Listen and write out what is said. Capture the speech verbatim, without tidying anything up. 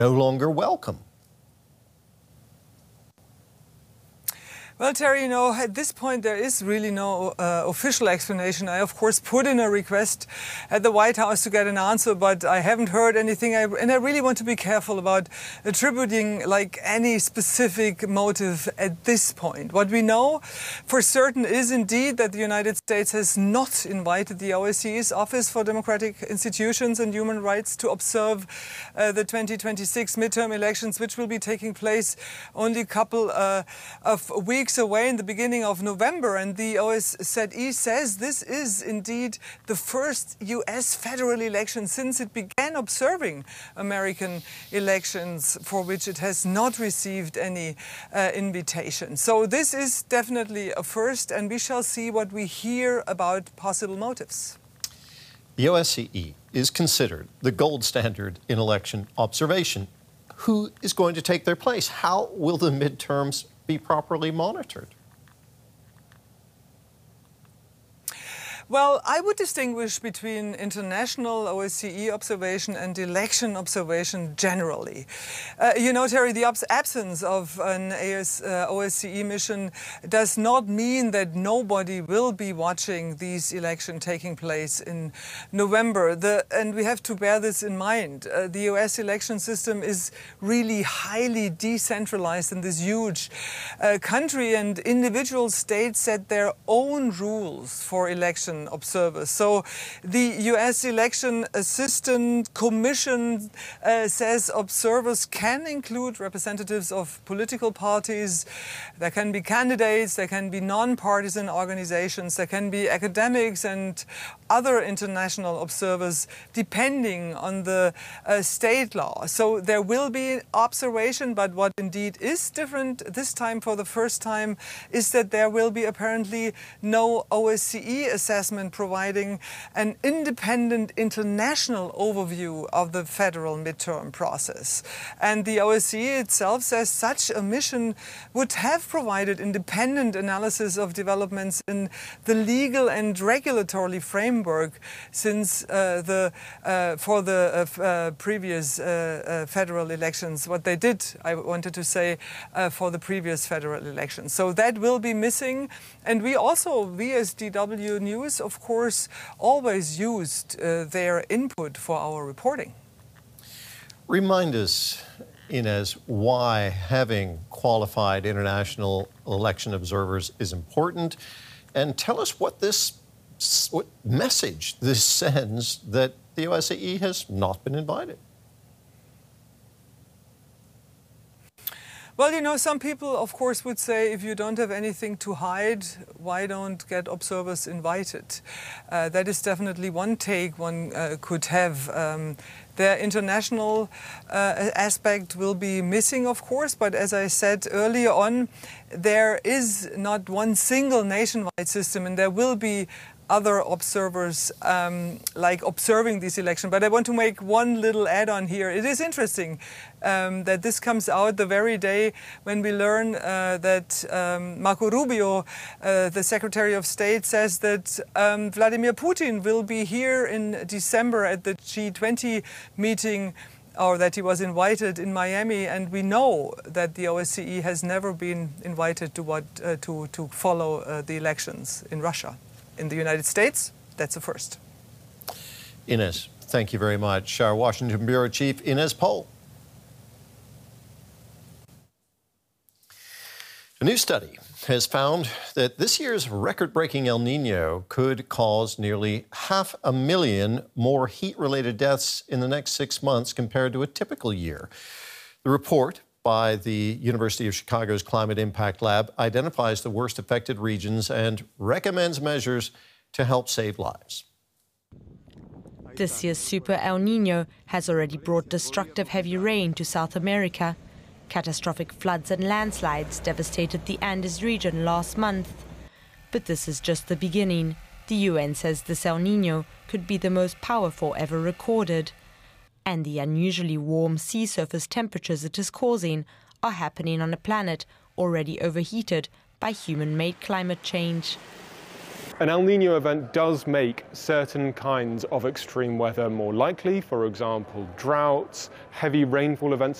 no longer welcome? Well, Terry, you know, at this point there is really no uh, official explanation. I, of course, put in a request at the White House to get an answer, but I haven't heard anything. I, and I really want to be careful about attributing like any specific motive at this point. What we know for certain is indeed that the United States has not invited the O S C E's Office for Democratic Institutions and Human Rights to observe uh, the twenty twenty-six midterm elections, which will be taking place only a couple uh, of weeks away in the beginning of November. And the O S C E says this is indeed the first U S federal election since it began observing American elections for which it has not received any uh, invitation. So this is definitely a first, and we shall see what we hear about possible motives. The O S C E is considered the gold standard in election observation. Who is going to take their place? How will the midterms be properly monitored? Well, I would distinguish between international O S C E observation and election observation generally. Uh, you know, Terry, the absence of an uh, O S C E mission does not mean that nobody will be watching these elections taking place in November. The, and we have to bear this in mind. Uh, the U S election system is really highly decentralized in this huge uh, country, and individual states set their own rules for election observers. So the U S Election Assistant Commission uh, says observers can include representatives of political parties, there can be candidates, there can be non-partisan organizations, there can be academics and other international observers depending on the uh, state law. So there will be observation, but what indeed is different this time for the first time is that there will be apparently no O S C E assessment providing an independent international overview of the federal midterm process. And the O S C E itself says such a mission would have provided independent analysis of developments in the legal and regulatory framework since uh, the uh, for the uh, uh, previous uh, uh, federal elections, what they did, I wanted to say, uh, for the previous federal elections. So that will be missing. And we also, we as D W News, of course, always used uh, their input for our reporting. Remind us, Inez, why having qualified international election observers is important, and tell us what this what message this sends that the O S C E has not been invited. Well, you know, some people, of course, would say if you don't have anything to hide, why don't get observers invited? Uh, that is definitely one take one uh, could have. Um, their international uh, aspect will be missing, of course, but as I said earlier on, there is not one single nationwide system, and there will be other observers um, like observing this election. But I want to make one little add-on here. It is interesting um, that this comes out the very day when we learn uh, that um, Marco Rubio, uh, the Secretary of State, says that um, Vladimir Putin will be here in December at the G twenty meeting, or that he was invited in Miami, and we know that the O S C E has never been invited to, what, uh, to, to follow uh, the elections in Russia. In the United States, that's a first. Inez, thank you very much. Our Washington Bureau Chief, Inez Pohl. A new study has found that this year's record-breaking El Nino could cause nearly half a million more heat-related deaths in the next six months compared to a typical year. The report by the University of Chicago's Climate Impact Lab identifies the worst affected regions and recommends measures to help save lives. This year's Super El Nino has already brought destructive heavy rain to South America. Catastrophic floods and landslides devastated the Andes region last month. But this is just the beginning. The U N says this El Nino could be the most powerful ever recorded. And the unusually warm sea surface temperatures it is causing are happening on a planet already overheated by human-made climate change. An El Niño event does make certain kinds of extreme weather more likely. For example, droughts, heavy rainfall events